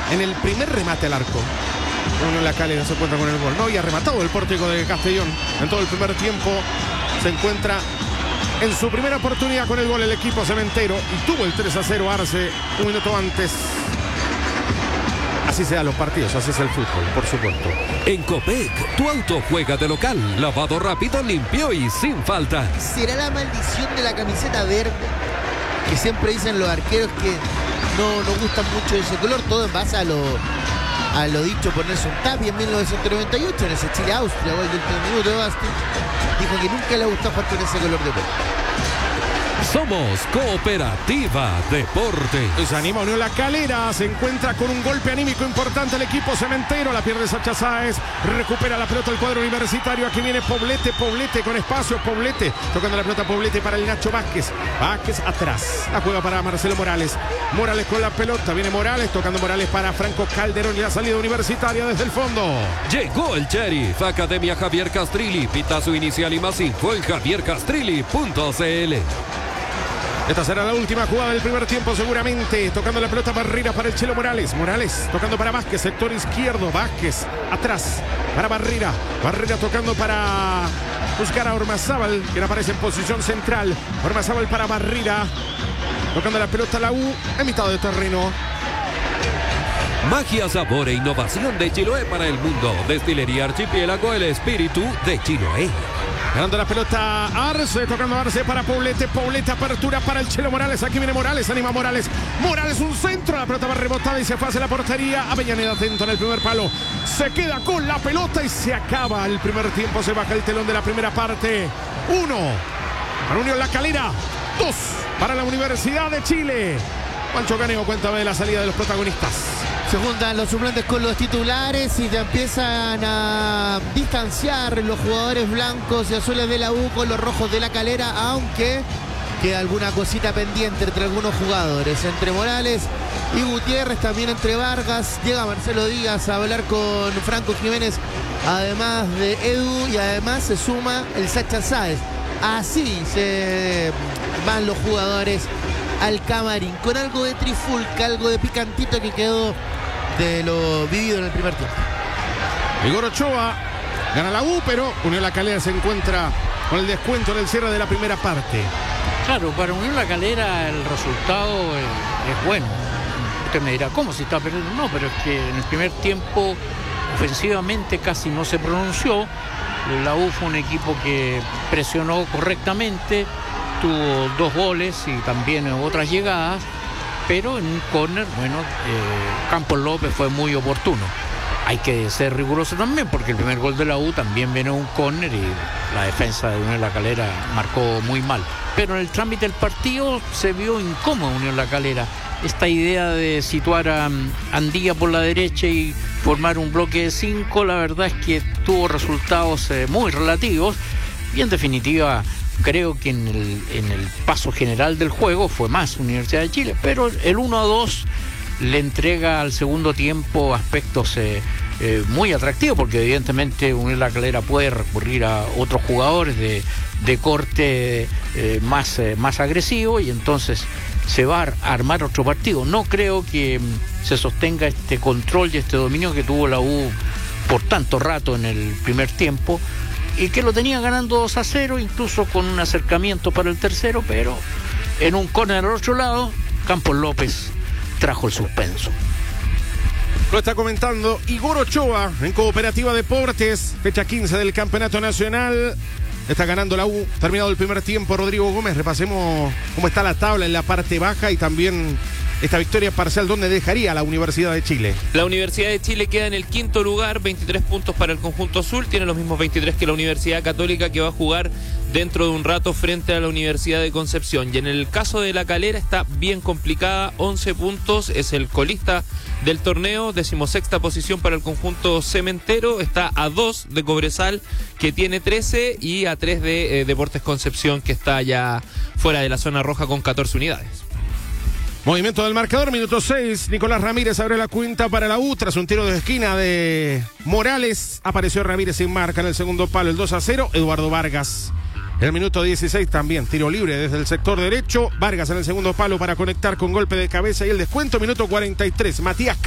en el primer remate al arco. Unión La Calera se encuentra con el gol. No había rematado el pórtico de Castellón en todo el primer tiempo. Se encuentra en su primera oportunidad con el gol el equipo cementero y tuvo el 3-0 Arce un minuto antes. Así se dan los partidos, así es el fútbol, por supuesto. En Copec, tu auto juega de local. Lavado rápido, limpio y sin falta. ¿Será la maldición de la camiseta verde? Que siempre dicen los arqueros que no gustan mucho ese color, todo en base a lo dicho por Nelson Tapia en 1998 en ese Chile-Austria, gol del último minuto de Basti. Dijo que nunca le gustó jugar con ese color de pelo. Somos Cooperativa Deporte. Se anima Unión La Calera, se encuentra con un golpe anímico importante el equipo cementero, la pierde Sacha Sáez, recupera la pelota el cuadro universitario, aquí viene Poblete con espacio, Poblete, tocando la pelota Poblete para el Nacho Vázquez atrás, la juega para Marcelo Morales con la pelota, viene Morales, tocando Morales para Franco Calderón y la salida universitaria desde el fondo. Llegó el Sheriff, Academia Javier Castrilli, pitazo inicial y más info en javiercastrilli.cl. Esta será la última jugada del primer tiempo seguramente. Tocando la pelota Barrera para el Chelo Morales. Morales tocando para Vázquez, sector izquierdo. Vázquez atrás para Barrera. Barrera tocando para buscar a Ormazábal, quien aparece en posición central. Ormazábal para Barrera. Tocando la pelota la U en mitad de terreno. Magia, sabor e innovación de Chiloé para el mundo. Destilería Archipiélago, el espíritu de Chiloé. Ganando la pelota Arce, tocando Arce para Poblete, apertura para el Chelo Morales, aquí viene Morales, anima Morales, un centro, la pelota va rebotada y se fue hacia la portería, Avellaneda atento en el primer palo, se queda con la pelota y se acaba el primer tiempo, se baja el telón de la primera parte, 1 para Unión La Calera, 2 para la Universidad de Chile. Pancho Caneo, cuéntame de la salida de los protagonistas. Se juntan los suplentes con los titulares y te empiezan a distanciar los jugadores blancos y azules de la U con los rojos de La Calera, aunque queda alguna cosita pendiente entre algunos jugadores, entre Morales y Gutiérrez, también entre Vargas. Llega Marcelo Díaz a hablar con Franco Jiménez, además de Edu, y además se suma el Sacha Sáez. Así se van los jugadores al camarín, con algo de trifulca, algo de picantito que quedó de lo vivido en el primer tiempo. Igor Ochoa gana la U, pero Unión La Calera se encuentra con el descuento en el cierre de la primera parte. Claro, para Unión La Calera el resultado es bueno. Usted me dirá, ¿cómo se está perdiendo? No, pero es que en el primer tiempo ofensivamente casi no se pronunció. La U fue un equipo que presionó correctamente, tuvo 2 goles y también otras llegadas, pero en un córner, Campos López fue muy oportuno. Hay que ser riguroso también, porque el primer gol de la U también viene un córner y la defensa de Unión La Calera marcó muy mal. Pero en el trámite del partido se vio incómodo Unión La Calera. Esta idea de situar a Andía por la derecha y formar un bloque de 5, la verdad es que tuvo resultados muy relativos y en definitiva creo que en el paso general del juego fue más Universidad de Chile, pero el 1-2 le entrega al segundo tiempo aspectos muy atractivos, porque evidentemente Unión La Calera puede recurrir a otros jugadores de corte más agresivo, y entonces se va a armar otro partido. No creo que se sostenga este control y este dominio que tuvo la U por tanto rato en el primer tiempo, y que lo tenía ganando 2-0, incluso con un acercamiento para el tercero, pero en un córner al otro lado, Campos López trajo el suspenso. Lo está comentando Igor Ochoa en Cooperativa Deportes, fecha 15 del Campeonato Nacional. Está ganando la U, terminado el primer tiempo. Rodrigo Gómez, repasemos cómo está la tabla en la parte baja y también esta victoria parcial, ¿dónde dejaría a la Universidad de Chile? La Universidad de Chile queda en el 5º lugar, 23 puntos para el conjunto azul, tiene los mismos 23 que la Universidad Católica, que va a jugar dentro de un rato frente a la Universidad de Concepción. Y en el caso de La Calera está bien complicada, 11 puntos, es el colista del torneo, 16ª posición para el conjunto cementero, está a 2 de Cobresal, que tiene 13, y a 3 de Deportes Concepción, que está ya fuera de la zona roja con 14 unidades. Movimiento del marcador, minuto 6. Nicolás Ramírez abre la cuenta para la U tras un tiro de esquina de Morales. Apareció Ramírez sin marca en el segundo palo, el 2-0. Eduardo Vargas. En el minuto 16 también tiro libre desde el sector derecho. Vargas en el segundo palo para conectar con golpe de cabeza y el descuento. Minuto 43. Matías